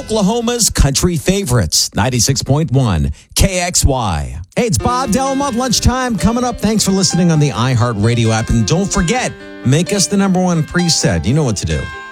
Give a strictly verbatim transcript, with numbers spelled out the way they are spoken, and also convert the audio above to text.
Oklahoma's country favorites, ninety-six point one K X Y. Hey, it's Bob Delamont. Lunchtime coming up. Thanks for listening on the iHeartRadio app. And don't forget, make us the number one preset. You know what to do.